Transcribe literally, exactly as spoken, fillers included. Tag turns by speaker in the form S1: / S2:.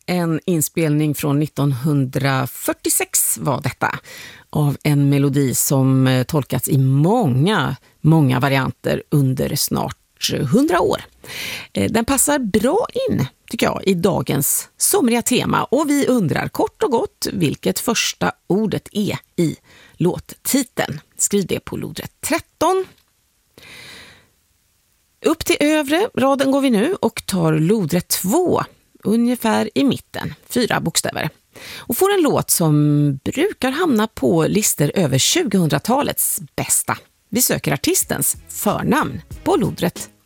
S1: En inspelning från nittonhundrafyrtiosex var detta, av en melodi som tolkats i många, många varianter under snart hundra år. Den passar bra in, tycker jag, i dagens somriga tema, och vi undrar kort och gott vilket första ordet är i låttiteln. Skriv det på lodrätt tretton. Upp till övre raden går vi nu och tar lodrätt två, ungefär i mitten, fyra bokstäver. Och får en låt som brukar hamna på listor över tjugohundratalets bästa. Vi söker artistens förnamn på lodrätt